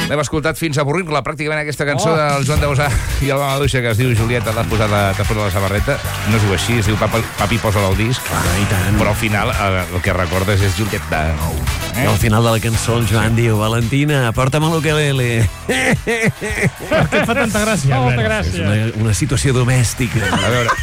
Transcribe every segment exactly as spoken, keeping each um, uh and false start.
L'hem escoltat fins a avorrir-la, pràcticament, aquesta cançó oh. del Joan Dausà i el Maduixa, que es diu Julieta, l'ha posat a, posat a la samarreta. No es diu així, es diu Papi, papi posa-la al disc. Ah, i tant. Però al final el que recordes és Julieta. Eh? I al final de la cançó el Joan diu: Valentina, porta'm l'ukelele. Per què et fa tanta gràcia? Oh, molta gràcia. És una, una situació domèstica. A veure...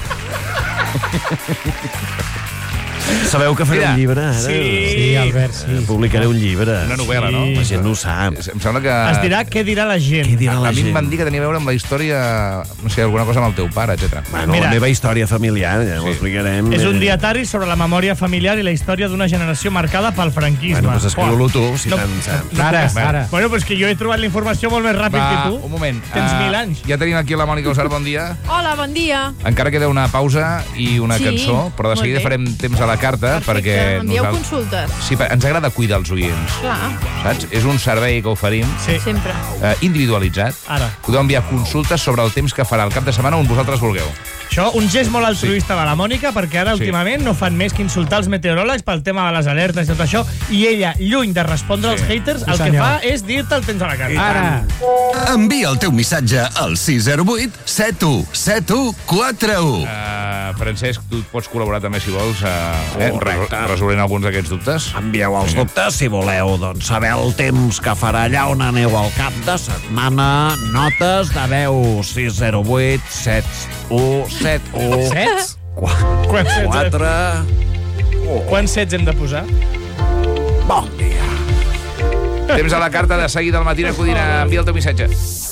Sabeu que faré Mira, un llibre, ara? Sí, sí Albert, sí. Publicaré un llibre. Una novel·la, no? La gent no ho sap. Em sembla que... Es dirà què dirà la gent. Què dirà la a mi gent? em van dir que tenia a veure amb la història, no sé, alguna cosa amb el teu pare, etcètera. Bueno, Mira, la meva història familiar, ja sí. ho explicarem. És un dietari sobre la memòria familiar i la història d'una generació marcada pel franquisme. Bueno, doncs escriu-lo tu, si No, tant saps. no, Ara, no, ara. Bueno, doncs que jo he trobat la informació molt més ràpid Va, que tu. un moment. Tens Uh, mil anys. Ja tenim aquí la Mònica Usar, bon dia. Hola, bon dia. Encara queda una pausa i una Sí, cançó, però de molt seguida bé. farem temps a la carta, Perfecte, perquè... m'envieu nosaltres- consultes. Sí, ens agrada cuidar els oients, Clar, saps? És un servei que oferim Sí, sempre. eh, individualitzat. ara. Podeu enviar consultes sobre el temps que farà el cap de setmana on vosaltres vulgueu. Això, un gest molt altruista de la Mònica, perquè ara Sí. últimament no fan més que insultar els meteoròlegs pel tema de les alertes i tot això, i ella, lluny de respondre Sí. als haters, Sí, el que senyor. fa és dir-te el temps a la carta. Ara. Envia el teu missatge al sis zero vuit set u set u quatre u. Uh, Francesc, tu pots col·laborar també si vols, uh, eh, Correcte. resol- resolent alguns d'aquests dubtes. Envieu els dubtes, si voleu, doncs, saber el temps que farà allà on aneu al cap de setmana. Notes de veu sis zero vuit set u set u Sets? quatre. Quants sets, quatre. Quants sets hem de posar? Bon dia. Temps a la carta, de seguida al Matina Codina. Envia el teu missatge.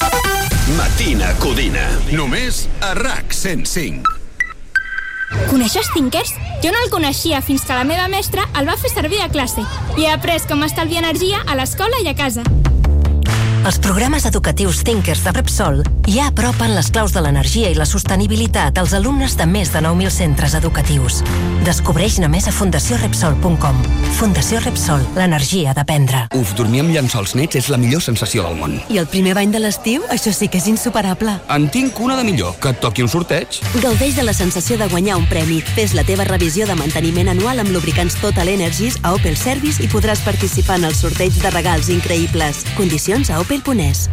Matina Codina. Només a R A C cent cinc. Coneixes Thinkers? Jo no el coneixia fins que la meva mestra el va fer servir a classe i he après com estalviar energia a l'escola i a casa. Els programes educatius Thinkers de Repsol ja apropen les claus de l'energia i la sostenibilitat als alumnes de més de nou mil centres educatius. Descobreix-ne més a fundació repsol punt com. Fundació Repsol, l'energia d'aprendre. Uf, dormir amb llençols nets és la millor sensació del món. I el primer bany de l'estiu? Això sí que és insuperable. En tinc una de millor, que et toqui un sorteig. Gaudeix de la sensació de guanyar un premi. Fes la teva revisió de manteniment anual amb lubricants Total Energies a Opel Service i podràs participar en el sorteig de regals increïbles. Condicions a opel punt es.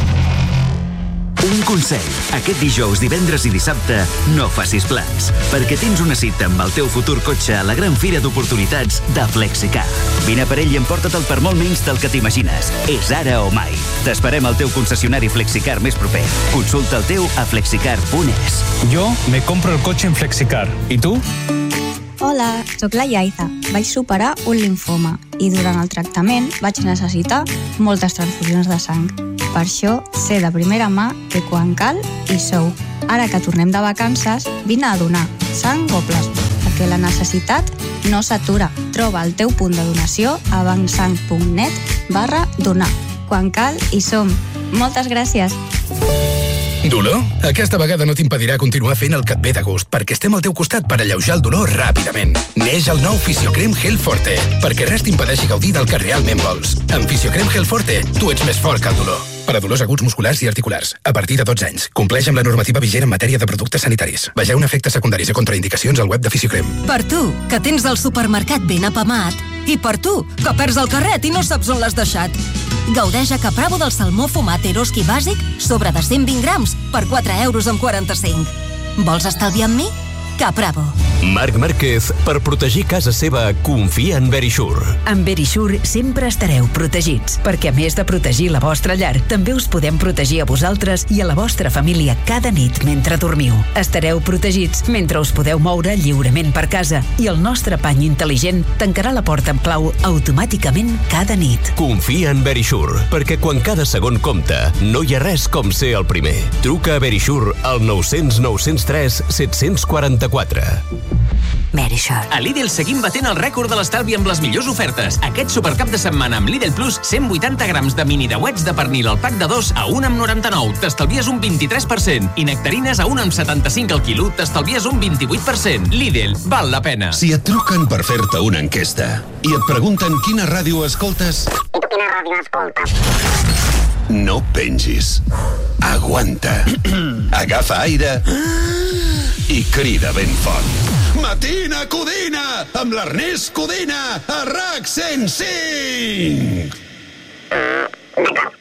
Un consell. Aquest dijous, divendres i dissabte no facis plans, perquè tens una cita amb el teu futur cotxe a la gran fira d'oportunitats de Flexicar. Vine per ell i emporta-te'l per molt menys del que t'imagines. És ara o mai. T'esperem al teu concessionari Flexicar més proper. Consulta el teu a flexicar punt es. Yo me compro el coche en Flexicar. ¿Y tú? Hola, sóc la Yaiza. Vaig superar un linfoma i durant el tractament vaig necessitar moltes transfusions de sang. Per això sé de primera mà que quan cal hi sou. Ara que tornem de vacances, vine a donar sang o plasma, perquè la necessitat no s'atura. Troba el teu punt de donació a bancsang punt net barra donar. Quan cal hi som. Moltes gràcies. Dolor? Aquesta vegada no t'impedirà continuar fent el que et ve de gust, perquè estem al teu costat per alleujar el dolor ràpidament. Neix el nou Fisiocrem Gel Forte, perquè res t'impedeixi gaudir del que realment vols. Amb Fisiocrem Gel Forte, tu ets més fort que el dolor. Per a dolors aguts musculars i articulars, a partir de dotze anys. Compleix amb la normativa vigent en matèria de productes sanitaris. Vegeu efectes secundaris i contraindicacions al web de Fisiocrem. Per tu, que tens el supermercat ben apamat. I per tu, que perds el carret i no saps on l'has deixat. Gaudeix a Capravo del salmó fumat Eroski bàsic sobre de cent vint grams per quatre euros amb quaranta-cinc. Vols estalviar amb mi? Capravo. Marc Márquez, per protegir casa seva, confia en Verisure. Amb Verisure sempre estareu protegits, perquè a més de protegir la vostra llar, també us podem protegir a vosaltres i a la vostra família cada nit mentre dormiu. Estareu protegits mentre us podeu moure lliurement per casa i el nostre pany intel·ligent tancarà la porta amb clau automàticament cada nit. Confia en Verisure, perquè quan cada segon compta, no hi ha res com ser el primer. Truca a Verisure al nou cents nou cents tres set cents quaranta-quatre. Verisure. A Lidl seguim batent el rècord de l'estalvi amb les millors ofertes. Aquest supercap de setmana amb Lidl Plus, cent vuitanta grams de mini dauets de pernil al pack de dos a un amb noranta-nou. T'estalvies un vint-i-tres per cent. I nectarines a un amb setanta-cinc al quilo. T'estalvies un vint-i-vuit per cent. Lidl, val la pena. Si et truquen per fer-te una enquesta i et pregunten quina ràdio escoltes... I tu quina ràdio escoltes? No pengis. Aguanta. Agafa aire i crida ben fort. Matina Codina, amb l'Ernest Codina, a R A C cent cinc. D'acord.